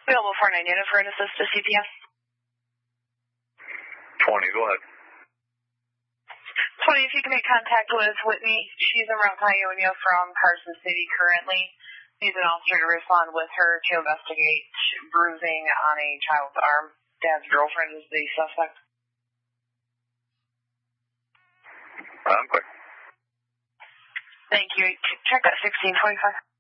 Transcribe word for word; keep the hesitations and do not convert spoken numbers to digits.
Available four nine unit for an assist to C P S. twenty, go ahead. twenty, if you can make contact with Whitney. She's in Mount Ionia from Carson City currently. Needs an officer to respond with her to investigate bruising on a child's arm. Dad's girlfriend is the suspect. I'm quick. Thank you. Check that sixteen twenty-five.